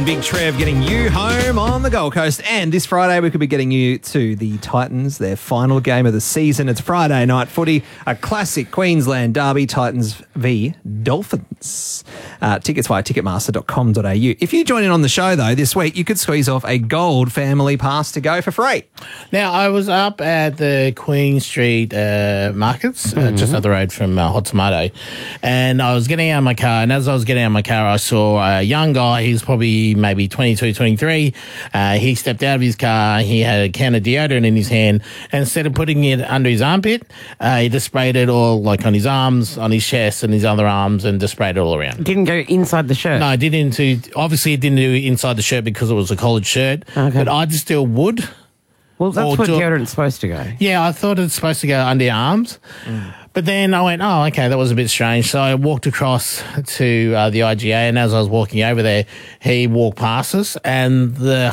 Big Trev getting you home on the Gold Coast. And this Friday, we could be getting you to the Titans, their final game of the season. It's Friday night footy, a classic Queensland derby, Titans v Dolphins. Tickets via ticketmaster.com.au. If you join in on the show, though, this week, you could squeeze off a Gold family pass to go for free. Now, I was up at the Queen Street markets, just up the road from Hot Tomato, and I was getting out of my car, and as I was getting out of my car, I saw a young guy. He's probably maybe 22, 23. He stepped out of his car. He had a can of deodorant in his hand, and instead of putting it under his armpit, he just sprayed it all like on his arms, on his chest, and his other arms, and just sprayed it all around. Didn't go inside the shirt? No, it did obviously it didn't do inside the shirt because it was a collared shirt, but I just still would. Well, that's what deodorant's supposed to go. Yeah, I thought it's supposed to go under your arms. But then I went, oh, okay, that was a bit strange. So I walked across to the IGA, and as I was walking over there, he walked past us, and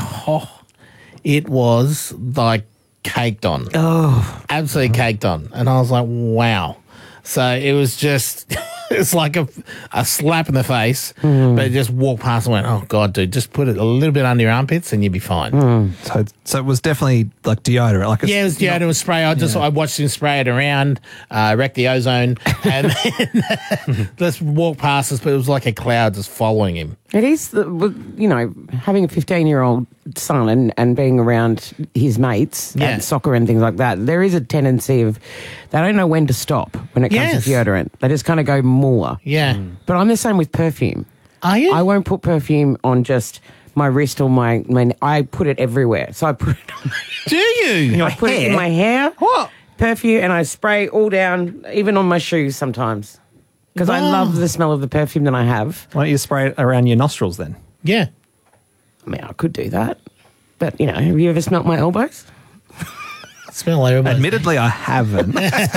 it was like caked on. Oh. Absolutely caked on. And I was like, wow. So it was just... It's like a slap in the face, but it just walked past and went, oh, God, dude, just put it a little bit under your armpits and you'll be fine. So it was definitely like deodorant. It was deodorant. It was spray. I watched him spray it around, wreck the ozone, and then just walk past us, but it was like a cloud just following him. It is, having a 15-year-old son and being around his mates at soccer and things like that, there is a tendency of they don't know when to stop when it comes to deodorant. They just kind of go more. Yeah. But I'm the same with perfume. Are you? I won't put perfume on just my wrist or my I put it everywhere. So I put it on Do you? I put it in my hair. What? Perfume, and I spray all down, even on my shoes sometimes. Because I love the smell of the perfume that I have. Why don't you spray it around your nostrils then? Yeah. I mean, I could do that. But, have you ever smelt my elbows? Smell everybody. Admittedly, I haven't.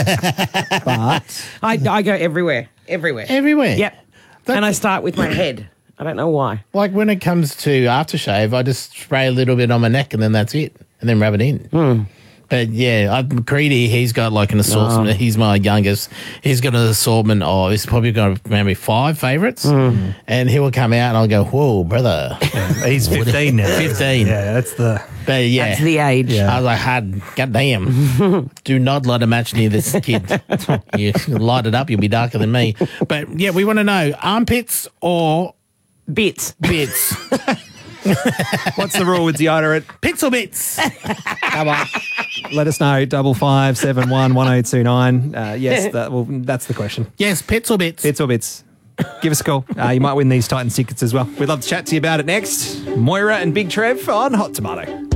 But I go everywhere. Everywhere. Everywhere? Yep. And I start with my head. I don't know why. Like when it comes to aftershave, I just spray a little bit on my neck and then that's it. And then rub it in. But yeah, Greedy, he's got like an assortment. He's my youngest. He's got an assortment of, he's probably got maybe 5 favourites. And he will come out and I'll go, whoa, brother. he's 15 now. 15. Yeah, that's the... But yeah. That's the age. Yeah. I was like, God damn. Do not light a match near this kid. You light it up, you'll be darker than me. But yeah, we want to know, armpits or... Bits. Bits. What's the rule with deodorant? Pits or bits? Come on. Let us know. 5571 1029. Yes, that's the question. Yes, pits or bits? Bits or bits? Give us a call. You might win these Titans tickets as well. We'd love to chat to you about it next. Moira and Big Trev on Hot Tomato.